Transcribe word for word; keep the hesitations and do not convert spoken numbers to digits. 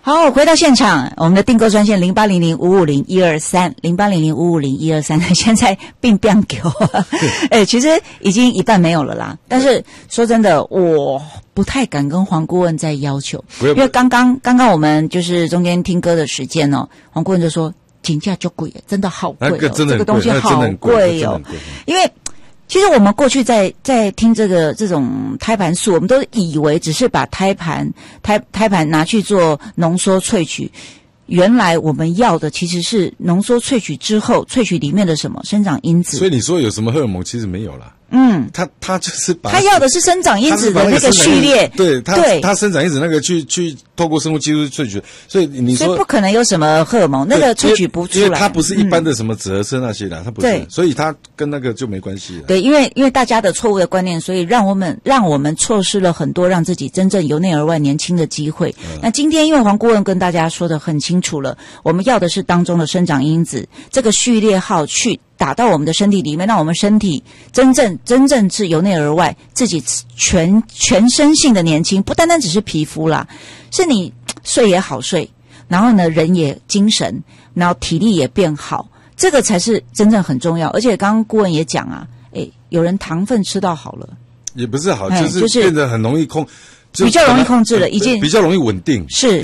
好，回到现场，我们的订购专线零八零零五五零一二三，零八零零五五零一二三，现在并不要给我，哎，其实已经一半没有了啦。但是说真的，我不太敢跟黄顾问再要求，因为刚刚刚刚我们就是中间听歌的时间哦，黄顾问就说金价就贵，真的好贵哦， 那个真的这个东西好贵哦，因为。其实我们过去在在听这个这种胎盘素，我们都以为只是把胎盘胎胎盘拿去做浓缩萃取，原来我们要的其实是浓缩萃取之后萃取里面的什么生长因子。 所以你说有什么荷尔蒙，其实没有啦。 嗯， 他他就是把他要的是生长因子的那个序列， 对，他对， 他生长因子那个去去透过生物技术萃取，所以你说所以不可能有什么荷尔蒙，那个萃取不出来， 因为它不是一般的什么紫河车那些的，它不是，所以它跟那个就没关系了。 对，因为因为大家的错误的观念，所以让我们让我们错失了很多让自己真正由内而外年轻的机会。嗯、那今天因为黄顾问跟大家说的很清楚了，我们要的是当中的生长因子，这个序列号去打到我们的身体里面，让我们身体真正真正是由内而外自己全全身性的年轻，不单单只是皮肤啦，是你睡也好睡，然后呢人也精神，然后体力也变好，这个才是真正很重要。而且刚刚顾问也讲啊，诶，有人糖分吃到好了， 也不是好，就是变得很容易控， 比较容易控制了，已经比较容易稳定， 是。